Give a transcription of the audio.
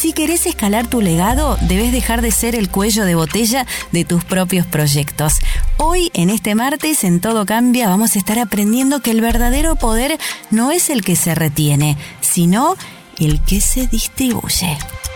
Si querés escalar tu legado, debes dejar de ser el cuello de botella de tus propios proyectos. Hoy, en este martes, en Todo Cambia, vamos a estar aprendiendo que el verdadero poder no es el que se retiene, sino el que se distribuye.